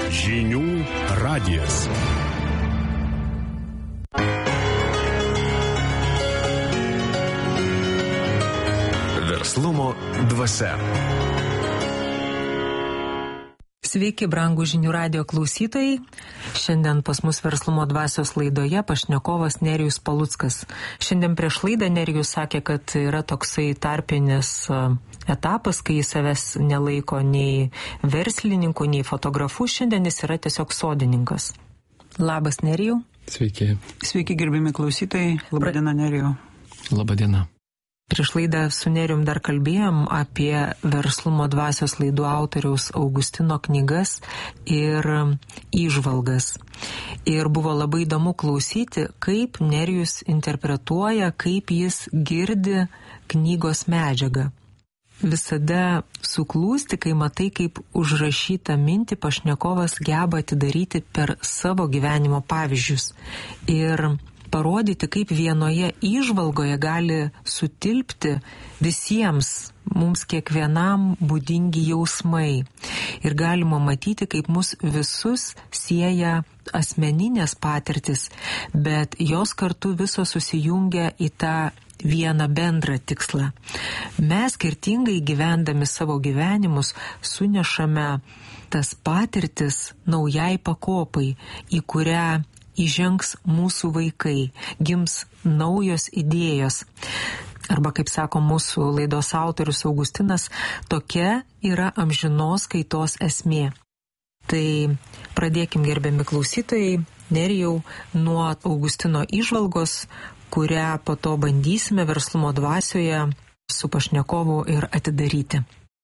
Žinių radijas. Verslumo dvasia. Sveiki, brangų Žinių radijo klausytojai. Šiandien pas mus Verslumo dvasios laidoje pašnekovas Nerijus Paluckas. Šiandien prieš laidą Nerijus sakė, kad yra toksai tarpinis etapas, kai jis savęs nelaiko nei verslininku, nei fotografu. Šiandien jis yra tiesiog sodininkas. Labas, Nerijau. Sveiki. Sveiki, gerbiami klausytojai. Labadiena, Nerijau. Labadiena. Prieš laidą su Nerijum dar kalbėjom apie Verslumo dvasios laidų autoriaus Augustino knygas ir įžvalgas. Ir buvo labai įdomu klausyti, kaip Nerijus interpretuoja, kaip jis girdi knygos medžiagą. Visada suklūsti, kai matai, kaip užrašytą mintį pašnekovas geba atidaryti per savo gyvenimo pavyzdžius. Ir parodyti, kaip vienoje įžvalgoje gali sutilpti visiems, mums kiekvienam būdingi jausmai. Ir galima matyti, kaip mus visus sieja asmeninės patirtis, bet jos kartu visos susijungia į tą vieną bendrą tikslą. Mes skirtingai gyvendami savo gyvenimus sunešame tas patirtis naujai pakopai, į kurią įžengs mūsų vaikai, gims naujos idėjos. Arba, kaip sako mūsų laidos autorius Augustinas, tokia yra amžinos kaitos esmė. Tai pradėkim, gerbiami klausytojai, Nerijau, nuo Augustino įžvalgos, kurią po to bandysime Verslumo dvasioje su pašnekovu ir atidaryti.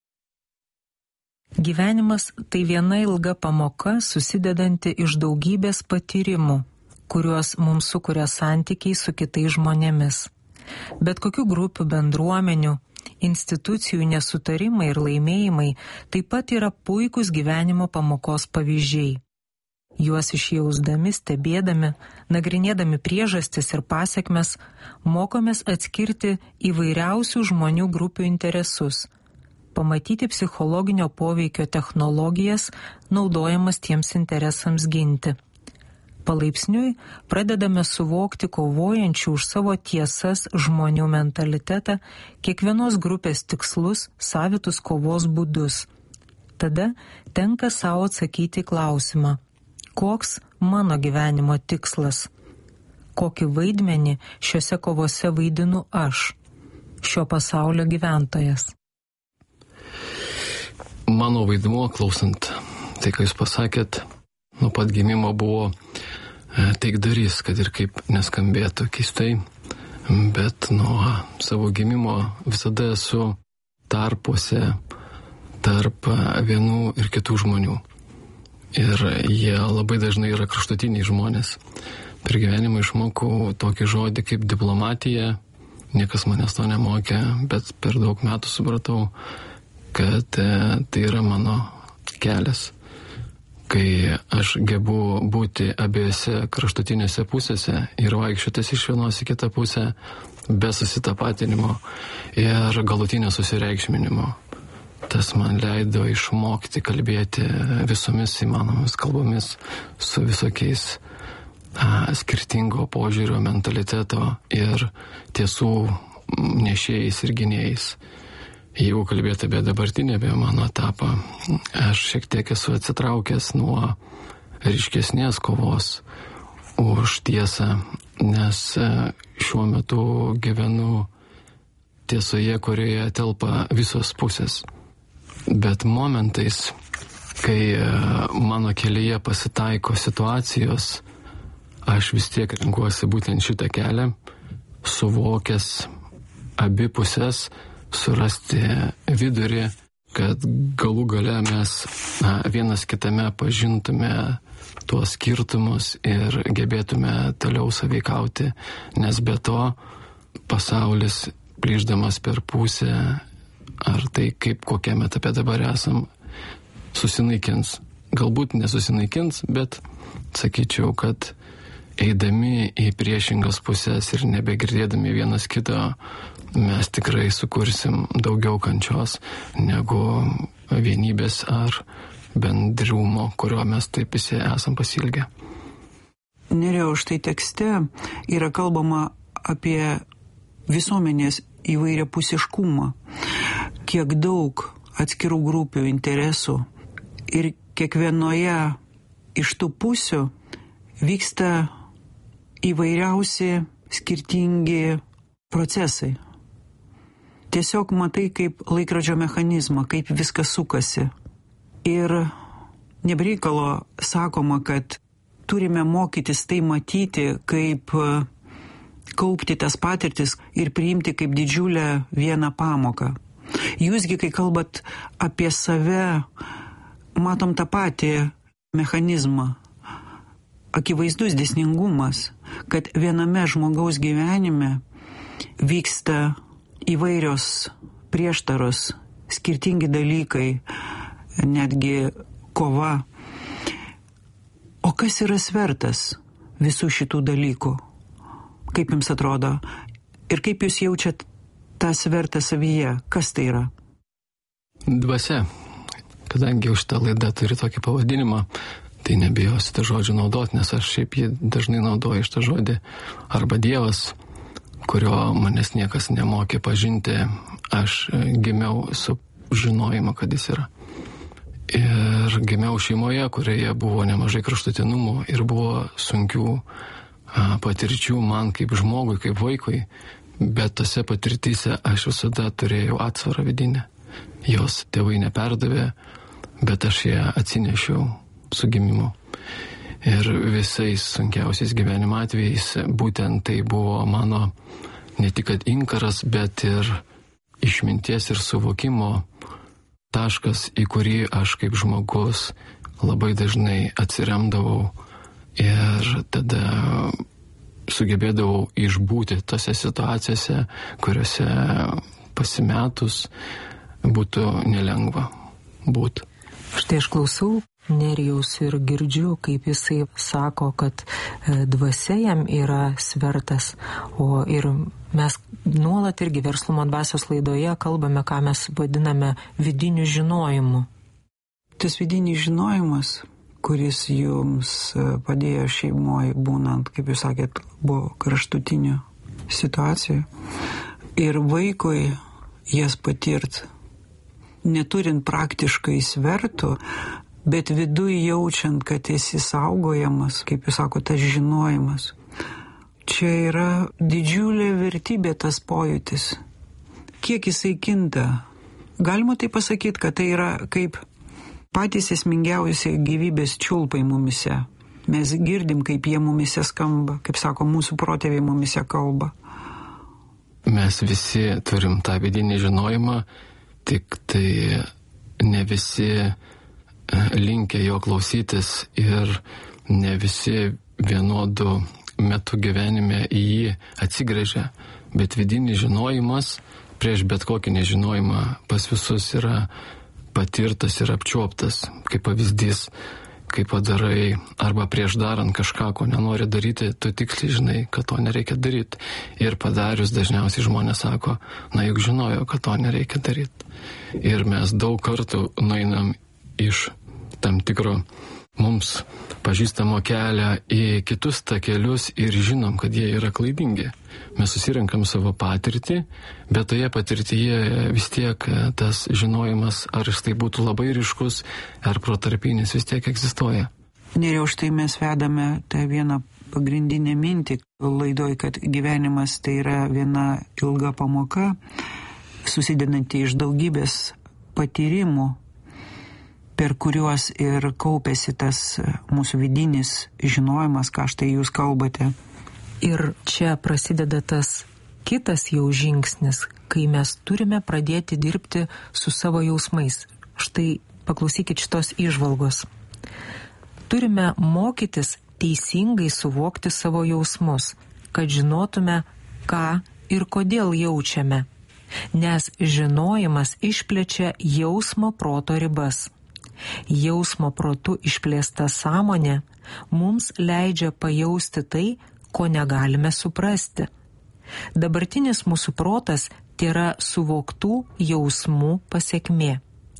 Gyvenimas tai viena ilga pamoka, susidedanti iš daugybės patyrimų, kuriuos mums sukuria santykiai su kitais žmonėmis. Bet kokių grupių, bendruomenių, institucijų nesutarimai ir laimėjimai taip pat yra puikūs gyvenimo pamokos pavyzdžiai. Juos išjausdami, stebėdami, nagrinėdami priežastis ir pasekmes, mokomės atskirti įvairiausių žmonių grupių interesus, pamatyti psichologinio poveikio technologijas, naudojamas tiems interesams ginti. Palaipsniui pradedame suvokti kovojančių už savo tiesas žmonių mentalitetą, kiekvienos grupės tikslus, savitus kovos būdus. Tada tenka savo atsakyti klausimą, koks mano gyvenimo tikslas, kokį vaidmenį šiuose kovose vaidinu aš, šio pasaulio gyventojas. Mano vaidmuo, klausant tai, ką jūs pasakėt, nuo pat gimimo buvo taikdarys, kad ir kaip neskambėtų keistai, bet nuo savo gimimo visada esu tarpuose tarp vienų ir kitų žmonių. Ir jie labai dažnai yra kraštutiniai žmonės. Per gyvenimą išmokau tokį žodį kaip diplomatija, niekas manęs to nemokė, bet per daug metų supratau, kad tai yra mano kelias, kai aš gebu būti abiejose kraštutinėse pusėse ir vaikščiotis iš vienos į kitą pusę be susitapatinimo ir galutinio susireikšminimo. Tas man leido išmokti kalbėti visomis įmanomis kalbomis su visokiais skirtingo požiūrio, mentaliteto ir tiesų nešėjais ir gynėjais. Jeigu kalbėti apie dabartinę, apie mano etapą, aš šiek tiek esu atsitraukęs nuo ryškesnės kovos už tiesą, nes šiuo metu gyvenu tiesoje, kurioje telpa visos pusės. Bet momentais, kai mano kelyje pasitaiko situacijos, aš vis tiek renkuosi būtent šitą kelią, suvokęs abi pusės, surasti vidurį, kad galų gale mes vienas kitame pažintume tuos skirtumus ir gebėtume toliau sąveikauti, nes be to pasaulis plyšdamas per pusę, ar tai kaip kokiame etape dabar esam, susinaikins. Galbūt nesusinaikins, bet sakyčiau, kad eidami į priešingas pusės ir nebegirdėdami vienas kito, mes tikrai sukursim daugiau kančios negu vienybės ar bendrumo, kurio mes taip visi esam pasilgę. Nerijau, štai tekste yra kalbama apie visuomenės įvairiapusiškumą, kiek daug atskirų grupių interesų ir kiekvienoje iš tų pusių vyksta įvairiausi skirtingi procesai. Tiesiog matai kaip laikrodžio mechanizmą, kaip viskas sukasi. Ir nebereikalo sakoma, kad turime mokytis tai matyti, kaip kaupti tas patirtis ir priimti kaip didžiulę vieną pamoką. Jūsgi, kai kalbat apie save, matom tą patį mechanizmą. Akivaizdus dėsningumas, kad viename žmogaus gyvenime vyksta įvairios prieštaros, skirtingi dalykai, netgi kova. O kas yra svertas visų šitų dalykų? Kaip jums atrodo? Ir kaip jūs jaučiat tą svertą savyje? Kas tai yra? Dvasia. Kadangi jau šitą laidą turi tokį pavadinimą, tai nebijosiu tą žodžių naudoti, nes aš šiaip jį dažnai naudoju šitą žodį. Arba Dievas, kurio manęs niekas nemokė pažinti, aš gimiau su žinojimu, kad jis yra. Ir gimiau šeimoje, kurioje buvo nemažai kraštutinumų ir buvo sunkių patirčių man kaip žmogui, kaip vaikui, bet tose patirtyse aš visada turėjau atsvarą vidinę. Jos tėvai neperdavė, bet aš ją atsinešiau su gimimu. Ir visais sunkiausiais gyvenimo atvejais būtent tai buvo mano ne tik kad inkaras, bet ir išminties ir suvokimo taškas, į kurį aš kaip žmogus labai dažnai atsiremdavau ir tada sugebėdavau išbūti tose situacijose, kuriuose pasimetus būtų nelengva būti. Štai aš klausau Nerijaus ir girdžiu, kaip jisai sako, kad dvasia jam yra svertas, o ir mes nuolat irgi Verslumo dvasios laidoje kalbame, ką mes vadiname vidiniu žinojimu. Tas vidinis žinojimas, kuris jums padėjo šeimoje būnant, kaip jūs sakėt, buvo kraštutinių situacijų, ir vaikui jas patirt, neturint praktiškai svertų, bet viduj jaučiant, kad esi saugojamas, kaip jūs sako, tas žinojimas. Čia yra didžiulė vertybė tas pojūtis. Kiek jisai kinta? Galima tai pasakyti, kad tai yra kaip patys esmingiausi gyvybės čiulpai mumise. Mes girdim, kaip jie mumise skamba, kaip sako, mūsų protėviai mumise kalba. Mes visi turim tą vidinį žinojimą, tik tai ne visi linkę jo klausytis ir ne visi vienodu metu gyvenime į jį atsigręžia, bet vidinis žinojimas prieš bet kokį nežinojimą pas visus yra patirtas ir apčiuoptas, kaip pavyzdys, kai padarai arba prieš darant kažką, ko nenori daryti, tu tiksliai žinai, kad to nereikia daryti. Ir padarius dažniausiai žmonės sako, na juk žinojo, kad to nereikia daryti. Ir mes daug kartų nueinam iš tam tikro mums pažįstamo kelią į kitus takelius ir žinom, kad jie yra klaidingi. Mes susirenkam savo patirtį, bet toje patirtyje vis tiek tas žinojimas, ar jis tai būtų labai ryškus, ar protarpinis, vis tiek egzistuoja. Nerijau, štai mes vedame tą vieną pagrindinę mintį laidoj, kad gyvenimas tai yra viena ilga pamoka, susidedanti iš daugybės patyrimų, per kuriuos ir kaupėsi tas mūsų vidinis žinojimas, ką štai jūs kalbate. Ir čia prasideda tas kitas jau žingsnis, kai mes turime pradėti dirbti su savo jausmais. Štai paklausykit šitos įžvalgos. Turime mokytis teisingai suvokti savo jausmus, kad žinotume, ką ir kodėl jaučiame, nes žinojimas išplečia jausmo proto ribas. Jausmo protu išplėsta sąmonė mums leidžia pajausti tai, ko negalime suprasti. Dabartinis mūsų protas tėra suvoktų jausmų pasekmė.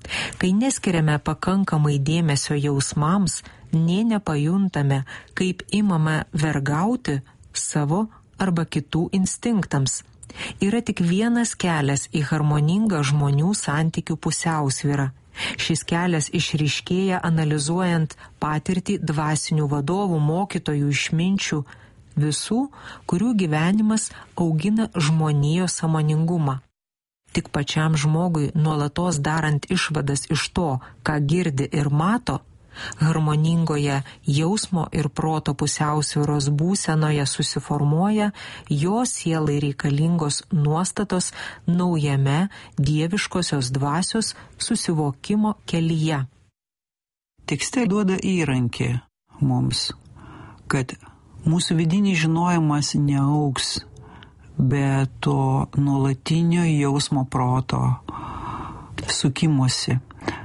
Kai neskiriame pakankamai dėmesio jausmams, nė nepajuntame, kaip imame vergauti savo arba kitų instinktams. Yra tik vienas kelias į harmoningą žmonių santykių pusiausvyrą. Šis kelias išryškėja analizuojant patirtį dvasinių vadovų, mokytojų, išminčių, visų, kurių gyvenimas augina žmonijos sąmoningumą. Tik pačiam žmogui nuolatos darant išvadas iš to, ką girdi ir mato, harmoningoje jausmo ir proto pusiausvyros būsenoje susiformuoja jo sielai reikalingos nuostatos naujame dieviškosios dvasios susivokimo kelyje. Tekstai duoda įrankį mums, kad mūsų vidinis žinojimas neaugs be to nuolatinio jausmo proto sukimosi.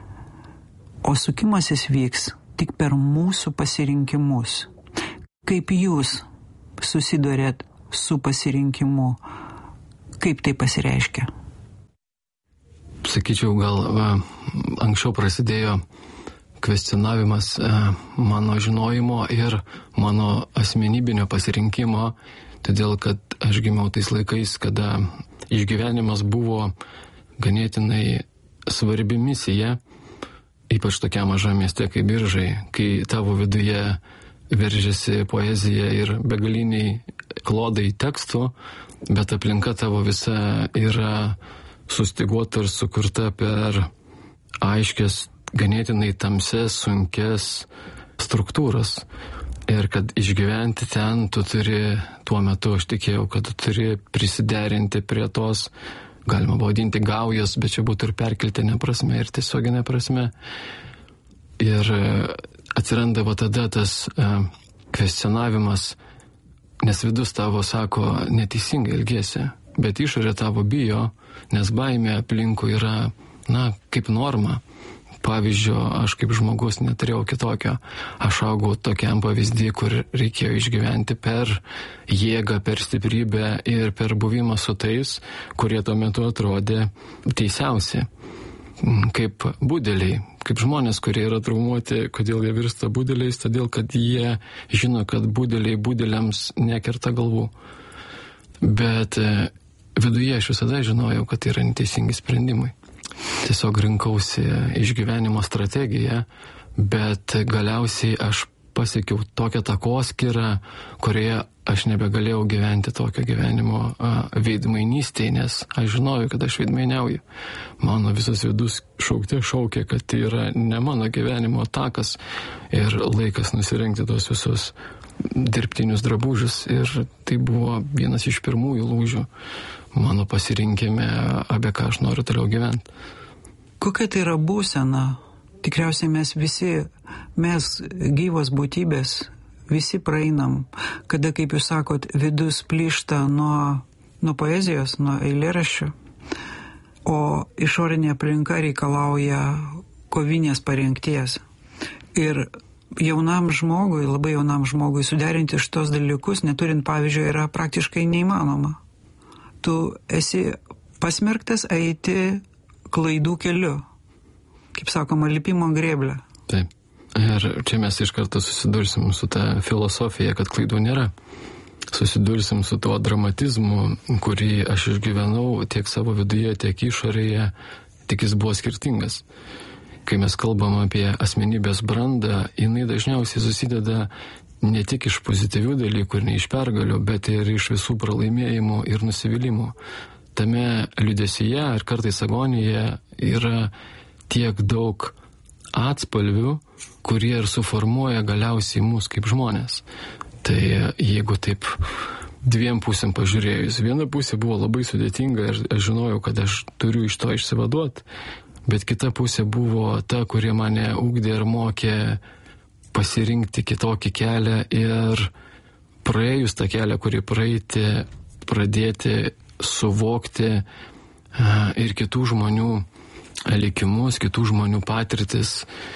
O sukimasis vyks tik per mūsų pasirinkimus. Kaip jūs susidurėt su pasirinkimu, kaip tai pasireiškia? Sakyčiau, gal anksčiau prasidėjo kvestionavimas mano žinojimo ir mano asmenybinio pasirinkimo, todėl kad aš gimiau tais laikais, kada išgyvenimas buvo ganėtinai svarbi misija, ypač tokia maža mieste kaip Biržai, kai tavo viduje veržiasi poezija ir begaliniai klodai tekstų, bet aplinka tavo visa yra sustiguota ir sukurta per aiškias, ganėtinai tamses, sunkes struktūras. Ir kad išgyventi ten, tu turi, tuo metu aš tikėjau, kad tu turi prisiderinti prie tos, galima vadinti gaujos, bet čia būtų ir perkeltinė prasme, ir tiesioginė prasme. Ir atsiranda va tada tas kvestionavimas, nes vidus tavo sako, neteisingai elgiesi, bet išorė tavo bijo, nes baimė aplinkui yra, kaip norma. Pavyzdžio, aš kaip žmogus neturėjau kitokio. Aš augau tokiam pavyzdį, kur reikėjo išgyventi per jėgą, per stiprybę ir per buvimą su tais, kurie tuo metu atrodė teisiausi. Kaip budeliai, kaip žmonės, kurie yra traumuoti, kodėl jie virsta budeliais, todėl kad jie žino, kad budeliams nekerta galvų. Bet viduje aš visada žinojau, kad tai yra neteisingi sprendimai. Tiesiog rinkausi išgyvenimo strategiją, bet galiausiai aš pasiekiau tokią takoskyrą, kurioje aš nebegalėjau gyventi tokio gyvenimo veidmainystėje, nes aš žinojau, kad aš veidmainiauju. Mano visas vidus šaukė, kad tai yra ne mano gyvenimo takas ir laikas nusirengti tos visus dirbtinius drabužius. Ir tai buvo vienas iš pirmųjų lūžių mano pasirinkime, apie ką aš noriu toliau gyventi. Kokia tai yra būsena? Tikriausiai mes gyvos būtybės, visi praeinam, kada, kaip jūs sakot, vidus plyšta nuo poezijos, nuo eilėraščių, o išorinė aplinka reikalauja kovinės parengties. Ir labai jaunam žmogui suderinti šitos dalykus, neturint pavyzdžio, yra praktiškai neįmanoma. Tu esi pasmerktas eiti klaidų keliu, kaip sakoma, lipimo grėblę. Taip. Ir čia mes iš karto susidursim su ta filosofija, kad klaidų nėra. Susidursim su tuo dramatizmu, kurį aš išgyvenau tiek savo viduje, tiek išorėje, tik jis buvo skirtingas. Kai mes kalbam apie asmenybės brandą, jinai dažniausiai susideda ne tik iš pozityvių dalykų ir ne iš pergalių, bet ir iš visų pralaimėjimų ir nusivylimų. Tame liūdesyje ir kartais agonijoje yra tiek daug atspalvių, kurie ir suformuoja galiausiai mus kaip žmonės. Tai jeigu taip dviem pusėm pažiūrėjus, viena pusė buvo labai sudėtinga ir aš žinojau, kad aš turiu iš to išsivaduoti, bet kita pusė buvo ta, kuri mane ugdė ir mokė pasirinkti kitokį kelią ir praėjus tą kelią, kurį praeiti, pradėti suvokti ir kitų žmonių likimus, kitų žmonių patirtis.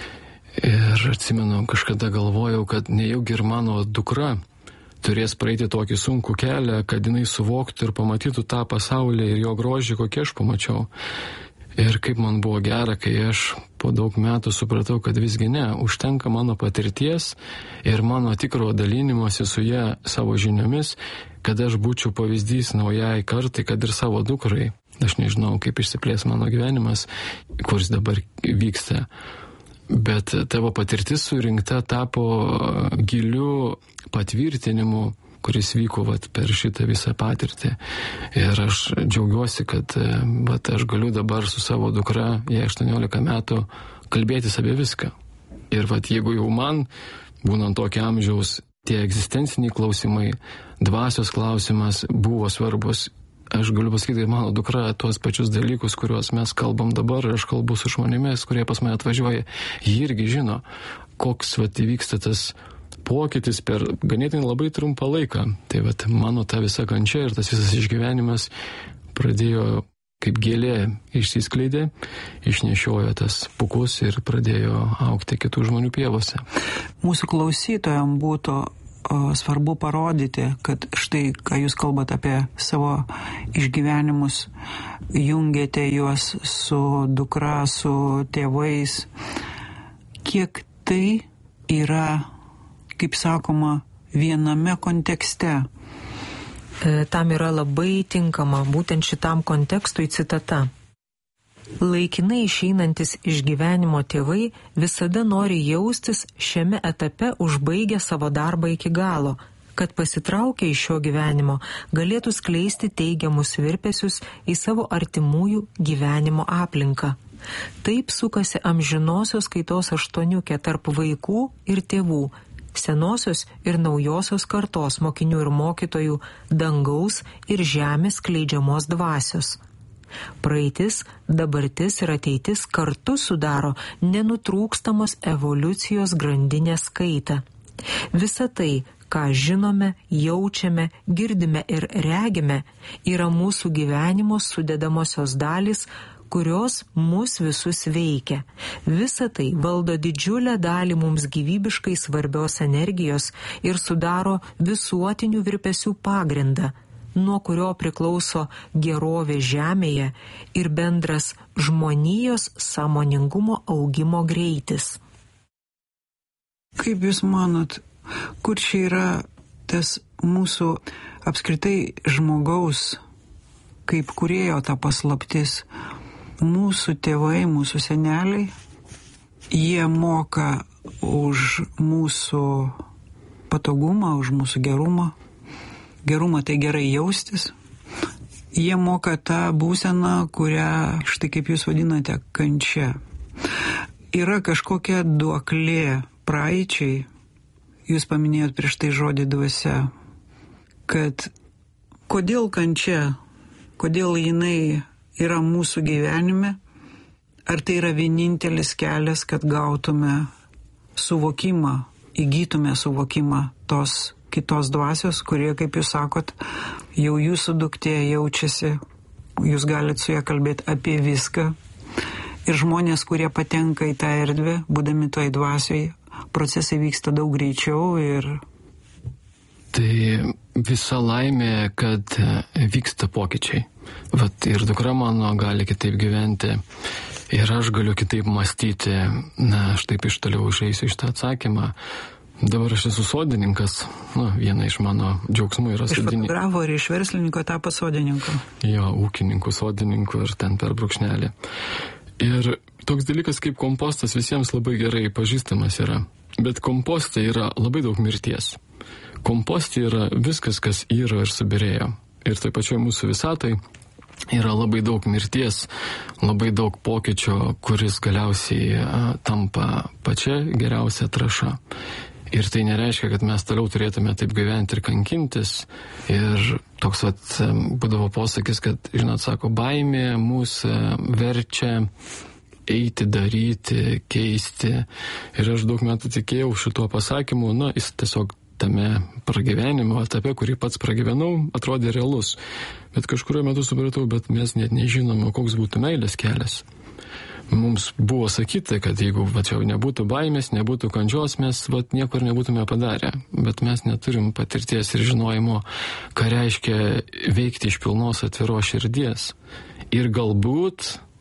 Ir atsimenu, kažkada galvojau, kad nejaugi ir mano dukra turės praeiti tokį sunkų kelią, kad jinai suvoktų ir pamatytų tą pasaulį ir jo grožį, kokį aš pamačiau. Ir kaip man buvo gera, kai aš po daug metų supratau, kad visgi ne, užtenka mano patirties ir mano tikro dalinimosi su ją savo žiniomis, kad aš būčiau pavyzdys naujai kartai, kad ir savo dukrai. Aš nežinau, kaip išsiplės mano gyvenimas, kuris dabar vyksta. Bet tavo patirtis surinkta tapo giliu patvirtinimu, kuris vyko per šitą visą patirtį. Ir aš džiaugiuosi, kad aš galiu dabar su savo dukra, jai 18 metų, kalbėtis apie viską. Ir jeigu jau man, būnant tokio amžiaus, tie egzistenciniai klausimai, dvasios klausimas buvo svarbus, aš galiu pasakyti, ir mano dukra tuos pačius dalykus, kuriuos mes kalbam dabar, aš kalbu su žmonėmis, kurie pas mane atvažiuoja, jie irgi žino, koks įvyksta tas pokytis per ganėtinai labai trumpą laiką. Tai mano ta visa kančia ir tas visas išgyvenimas pradėjo kaip gėlė išsiskleidė, išnešiojo tas pūkus ir pradėjo augti kitų žmonių pievose. Mūsų klausytojams būtų svarbu parodyti, kad štai, ką jūs kalbate apie savo išgyvenimus, jungiate juos su dukra, su tėvais, kiek tai yra, kaip sakoma, viename kontekste. Tam yra labai tinkama būtent šitam kontekstui citata. Laikinai išeinantis iš gyvenimo tėvai visada nori jaustis šiame etape užbaigę savo darbą iki galo, kad pasitraukę iš šio gyvenimo galėtų skleisti teigiamus virpesius į savo artimųjų gyvenimo aplinką. Taip sukasi amžinosios kaitos aštuoniukė tarp vaikų ir tėvų, senosios ir naujosios kartos mokinių ir mokytojų, dangaus ir žemės skleidžiamos dvasios. Praeitis, dabartis ir ateitis kartu sudaro nenutrūkstamos evoliucijos grandinės kaitą. Visa tai, ką žinome, jaučiame, girdime ir regime, yra mūsų gyvenimo sudedamosios dalys, kurios mus visus veikia. Visa tai valdo didžiulę dalį mums gyvybiškai svarbios energijos ir sudaro visuotinių virpesių pagrindą, nuo kurio priklauso gerovė žemėje ir bendras žmonijos sąmoningumo augimo greitis. Kaip Jūs manot, kur čia yra tas mūsų apskritai žmogaus kaip kūrėjo ta paslaptis? Mūsų tėvai, mūsų seneliai, jie moka už mūsų patogumą, už mūsų gerumą. Gerumą tai gerai jaustis. Jie moka tą būseną, kurią, štai kaip jūs vadinate, kančia. Yra kažkokia duoklė praeičiai. Jūs paminėjot prieš tai žodį dvasia. Kad kodėl kančia, kodėl jinai yra mūsų gyvenime, ar tai yra vienintelis kelias, kad gautume suvokimą, įgytume suvokimą tos kitos dvasios, kurie, kaip jūs sakot, jau jūsų duktė jaučiasi, jūs galite su ją kalbėti apie viską. Ir žmonės, kurie patenka į tą erdvę, būdami toj dvasioj, procesai vyksta daug greičiau ir... Tai visa laimė, kad vyksta pokyčiai. Ir dukra mano gali kitaip gyventi ir aš galiu kitaip mąstyti. Aš taip iš toliau išeisiu iš tą atsakymą. Dabar aš esu sodininkas. Viena iš mano džiaugsmų yra sodininkų. Iš fotografo ir iš verslininko tapo sodininku. Jo, ūkininkų, sodininkų ir ten per brūkšnelį. Ir toks dalykas kaip kompostas visiems labai gerai pažįstamas yra. Bet komposte yra labai daug mirties. Komposte yra viskas, kas yra ir subirėjo. Ir taip pačioj mūsų visatai yra labai daug mirties, labai daug pokyčio, kuris galiausiai tampa pačia geriausia trąša. Ir tai nereiškia, kad mes toliau turėtume taip gyventi ir kankintis. Ir toks būdavo posakis, kad, sako, baimė mūsų verčia eiti, daryti, keisti. Ir aš daug metų tikėjau šituo pasakymu, jis tiesiog tame pragyvenimo etape, kurį pats pragyvenau, atrodė realus. Bet kažkurio metu supratau, bet mes net nežinome, koks būtų meilės kelias. Mums buvo sakyta, kad jeigu čia nebūtų baimės, nebūtų kančios, mes niekur nebūtume padarę. Bet mes neturim patirties ir žinojimo, ką reiškia veikti iš pilnos atviros širdies. Ir galbūt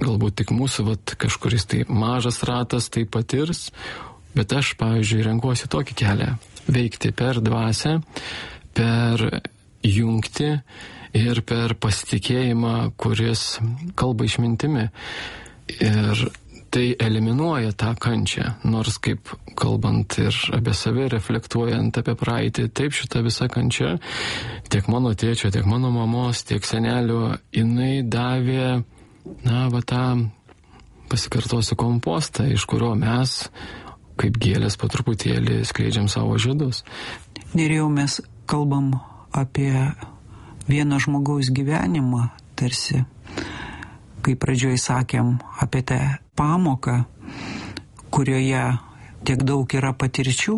galbūt tik mūsų kažkuris tai mažas ratas tai patirs, bet aš, pavyzdžiui, renkuosi tokį kelią - veikti per dvasią, per jungtį ir per pasitikėjimą, kuris kalba išmintimi. Ir tai eliminuoja tą kančią, nors kaip kalbant ir apie save, reflektuojant apie praeitį, taip šita visa kančia, tiek mano tėčio, tiek mano mamos, tiek senelio, jinai davė, tą pasikartosiu kompostą, iš kurio mes, kaip gėlės, po truputėlį skleidžiam savo žiedus. Nerijau, mes kalbam apie vieno žmogaus gyvenimą, tarsi, kai pradžioj sakėm apie tą pamoką, kurioje tiek daug yra patirčių,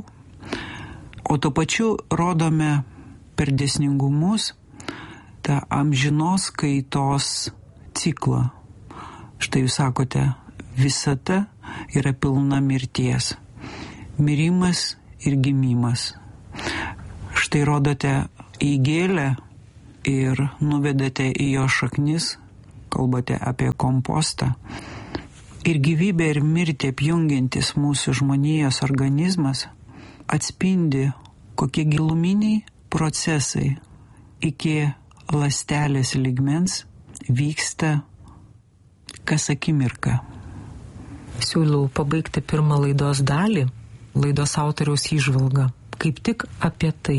o tuo pačiu rodome per dėsningumus tą amžinos kaitos ciklą. Štai jūs sakote, visata yra pilna mirties. Mirimas ir gimimas. Štai rodote į gėlę ir nuvedate į jo šaknis, kalbate apie kompostą. Ir gyvybė ir mirtį apjungiantis mūsų žmonijos organizmas atspindi, kokie giluminiai procesai iki ląstelės lygmens vyksta kas akimirką. Siūlau pabaigti pirmą laidos dalį, laidos autoriaus įžvalgą, kaip tik apie tai.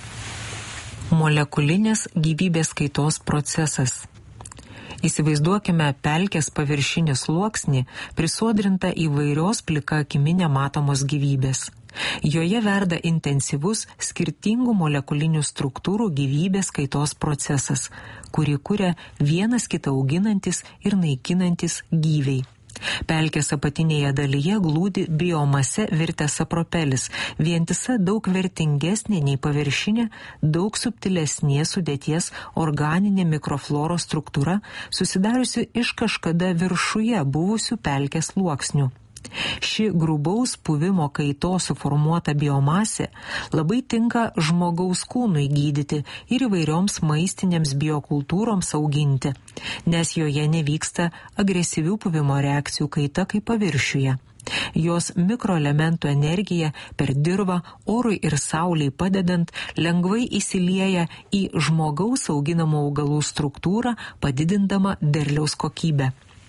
Molekulinės gyvybės kaitos procesas. Įsivaizduokime pelkės paviršinį sluoksnį, prisodrintą įvairios plika akimi nematomos gyvybės. Joje verda intensyvus skirtingų molekulinių struktūrų gyvybės kaitos procesas, kurį kuria vienas kitą auginantis ir naikinantis gyviai. Pelkės apatinėje dalyje glūdi biomase virtęs sapropelis, vientisa daug vertingesnė nei paviršinė, daug subtilesnė sudėties organinė mikrofloros struktūra, susidariusi iš kažkada viršuje buvusių pelkės sluoksnių. Ši grubaus puvimo kaitos suformuota biomasė labai tinka žmogaus kūnui gydyti ir įvairioms maistinėms biokultūroms auginti, nes joje nevyksta agresyvių puvimo reakcijų kaita kaip paviršiuje. Jos mikroelementų energija per dirvą, orui ir saulei padedant lengvai įsilieja į žmogaus auginamų augalų struktūrą, padidindama derliaus kokybę.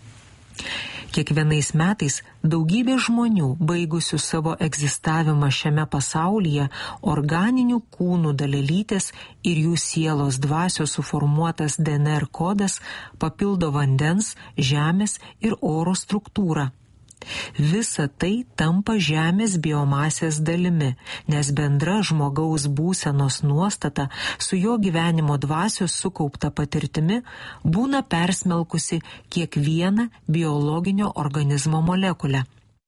Kiekvienais metais daugybė žmonių, baigusių savo egzistavimą šiame pasaulyje, organinių kūnų dalelytės ir jų sielos dvasios suformuotas DNR kodas papildo vandens, žemės ir oro struktūrą. Visa tai tampa žemės biomasės dalimi, nes bendra žmogaus būsenos nuostata su jo gyvenimo dvasios sukaupta patirtimi būna persmelkusi kiekvieną biologinio organizmo molekulę.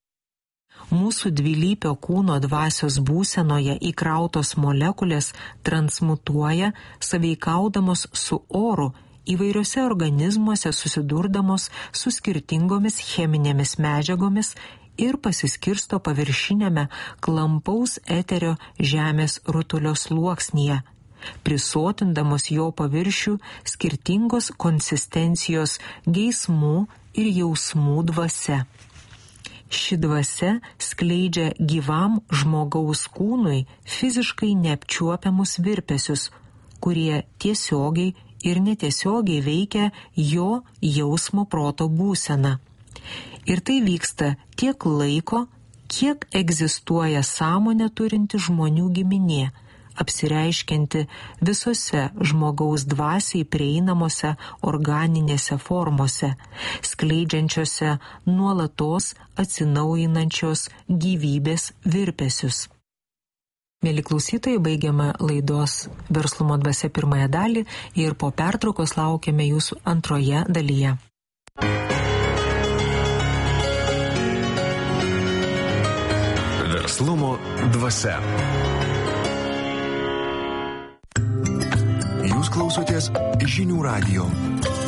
Mūsų dvilypio kūno dvasios būsenoje įkrautos molekulės transmutuoja, sąveikaudamos su oru, įvairiuose organizmuose susidurdamos su skirtingomis cheminėmis medžiagomis ir pasiskirsto paviršinėme klampaus eterio žemės rutulio sluoksnyje, prisotindamos jo paviršių skirtingos konsistencijos geismų ir jausmų dvasia. Ši dvasia skleidžia gyvam žmogaus kūnui fiziškai neapčiuopiamus virpesius, kurie tiesiogiai ir netiesiogiai veikia jo jausmo proto būseną. Ir tai vyksta tiek laiko, kiek egzistuoja sąmonę turinti žmonių giminė, apsireiškianti visose žmogaus dvasiai prieinamose organinėse formose, skleidžiančiose nuolatos atsinaujinančios gyvybės virpesius. Mėly klausytojai, baigiame laidos Verslumo dvasia pirmąją dalį ir po pertraukos laukiame jūsų antroje dalyje. Verslumo dvasia. Jūs klausotės Žinių radijo.